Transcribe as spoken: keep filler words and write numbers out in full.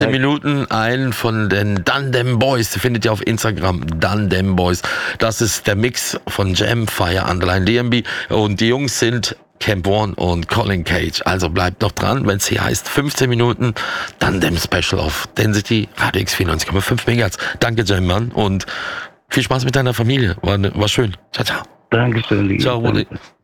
Minuten einen von den Dundam Boys, die findet ihr auf Instagram, Dundam Boys. Das ist der Mix von Jam, Fire, Underline, D M B und die Jungs sind Camp One und Colin Cage. Also bleibt noch dran, wenn es hier heißt fünfzehn Minuten, Dundam Special auf Density, Radio X vierundneunzig Komma fünf Megahertz. Danke Jam, Mann, und viel Spaß mit deiner Familie, war, war schön. Ciao, ciao. Dankeschön. Ciao, Rudi.